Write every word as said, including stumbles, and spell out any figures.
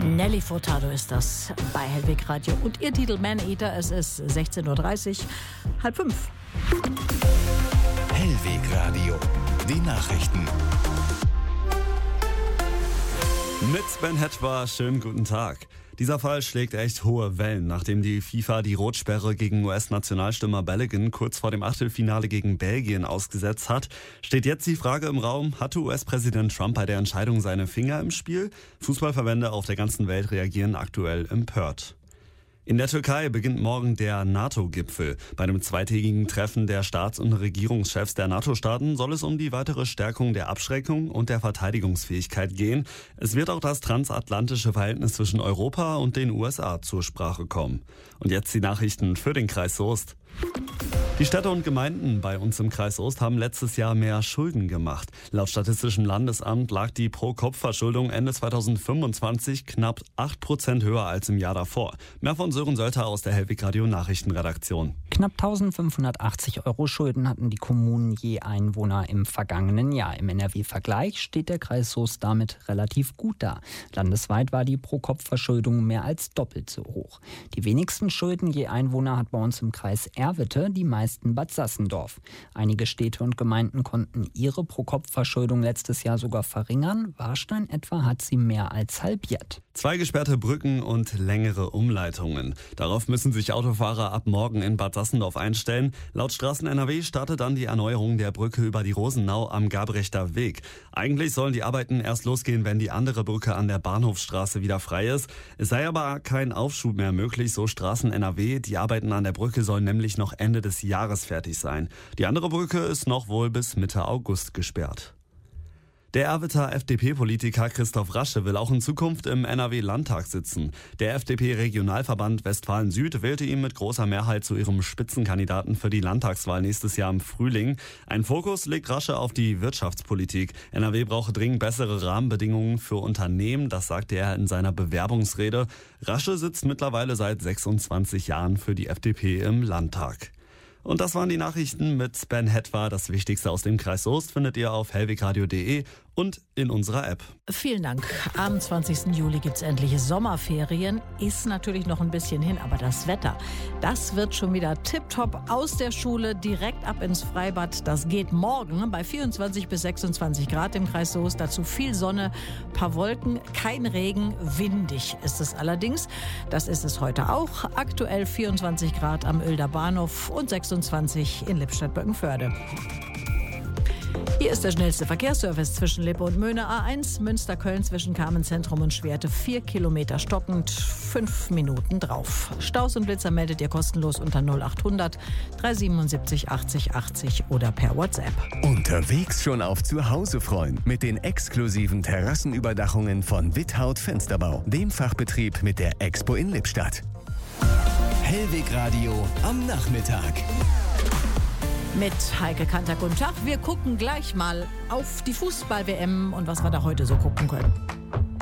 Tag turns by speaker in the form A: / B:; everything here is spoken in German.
A: Nelly Furtado ist das bei Hellweg Radio. Und ihr Titel Man Eater, es ist sechzehn Uhr dreißig, halb fünf.
B: Hellweg Radio, die Nachrichten.
C: Mit Ben Hetwa, schönen guten Tag. Dieser Fall schlägt echt hohe Wellen, nachdem die FIFA die Rotsperre gegen U S-Nationalstürmer Balogun kurz vor dem Achtelfinale gegen Belgien ausgesetzt hat. Steht jetzt die Frage im Raum, hatte U S-Präsident Trump bei der Entscheidung seine Finger im Spiel? Fußballverbände auf der ganzen Welt reagieren aktuell empört. In der Türkei beginnt morgen der NATO-Gipfel. Bei dem zweitägigen Treffen der Staats- und Regierungschefs der NATO-Staaten soll es um die weitere Stärkung der Abschreckung und der Verteidigungsfähigkeit gehen. Es wird auch das transatlantische Verhältnis zwischen Europa und den U S A zur Sprache kommen. Und jetzt die Nachrichten für den Kreis Soest. Die Städte und Gemeinden bei uns im Kreis Soest haben letztes Jahr mehr Schulden gemacht. Laut Statistischem Landesamt lag die Pro-Kopf-Verschuldung Ende zweitausendfünfundzwanzig knapp acht Prozent höher als im Jahr davor. Mehr von Sören Sölter aus der Hellweg Radio Nachrichtenredaktion.
D: Knapp eintausendfünfhundertachtzig Euro Schulden hatten die Kommunen je Einwohner im vergangenen Jahr. Im N R W-Vergleich steht der Kreis Soest damit relativ gut da. Landesweit war die Pro-Kopf-Verschuldung mehr als doppelt so hoch. Die wenigsten Schulden je Einwohner hat bei uns im Kreis Erwitte, die meisten Bad Sassendorf. Einige Städte und Gemeinden konnten ihre Pro-Kopf-Verschuldung letztes Jahr sogar verringern. Warstein etwa hat sie mehr als halbiert.
C: Zwei gesperrte Brücken und längere Umleitungen. Darauf müssen sich Autofahrer ab morgen in Bad Sassendorf einstellen. Laut Straßen N R W startet dann die Erneuerung der Brücke über die Rosenau am Gabrechter Weg. Eigentlich sollen die Arbeiten erst losgehen, wenn die andere Brücke an der Bahnhofsstraße wieder frei ist. Es sei aber kein Aufschub mehr möglich, so Straßen N R W. Die Arbeiten an der Brücke sollen nämlich noch Ende des Jahres fertig sein. Die andere Brücke ist noch wohl bis Mitte August gesperrt. Der Erwitter F D P-Politiker Christoph Rasche will auch in Zukunft im N R W-Landtag sitzen. Der F D P-Regionalverband Westfalen-Süd wählte ihn mit großer Mehrheit zu ihrem Spitzenkandidaten für die Landtagswahl nächstes Jahr im Frühling. Ein Fokus legt Rasche auf die Wirtschaftspolitik. N R W brauche dringend bessere Rahmenbedingungen für Unternehmen, das sagte er in seiner Bewerbungsrede. Rasche sitzt mittlerweile seit sechsundzwanzig Jahren für die F D P im Landtag. Und das waren die Nachrichten mit Ben Hetwa. Das Wichtigste aus dem Kreis Soest findet ihr auf hellwegradio punkt de und in unserer App.
A: Vielen Dank. Am zwanzigsten Juli gibt's endlich Sommerferien. Ist natürlich noch ein bisschen hin, aber das Wetter, das wird schon wieder tipptopp. Aus der Schule direkt ab ins Freibad. Das geht morgen bei vierundzwanzig bis sechsundzwanzig Grad im Kreis Soest. Dazu viel Sonne, paar Wolken, kein Regen, windig ist es allerdings. Das ist es heute auch. Aktuell vierundzwanzig Grad am Oelder Bahnhof und sechsundzwanzig in Lippstadt-Böckenförde. Hier ist der schnellste Verkehrsservice zwischen Lippe und Möhne. A eins, Münster-Köln zwischen Carmenzentrum und Schwerte. Vier Kilometer stockend, fünf Minuten drauf. Staus und Blitzer meldet ihr kostenlos unter null achthundert dreihundertsiebenundsiebzig achtzig achtzig oder per WhatsApp.
B: Unterwegs schon auf Zuhause freuen mit den exklusiven Terrassenüberdachungen von Withaut Fensterbau, dem Fachbetrieb mit der Expo in Lippstadt. Hellweg Radio am Nachmittag.
A: Mit Heike Kanter, guten Tag. Wir gucken gleich mal auf die Fußball-W M und was wir da heute so gucken können.